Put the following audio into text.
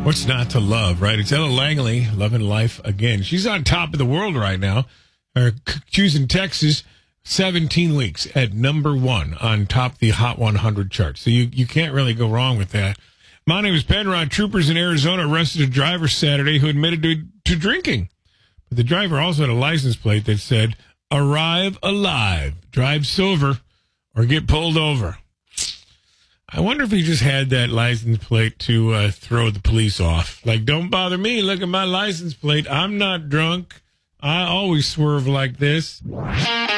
What's not to love, right? It's Ella Langley, loving life again. She's on top of the world right now. Her Houston, Texas, 17 weeks at number one on top of the Hot 100 chart. So you can't really go wrong with that. My name is Penrod. Troopers in Arizona arrested a driver Saturday who admitted to drinking. But the driver also had a license plate that said, "Arrive alive, drive sober, or get pulled over." I wonder if he just had that license plate to throw the police off. Like, don't bother me. Look at my license plate. I'm not drunk. I always swerve like this.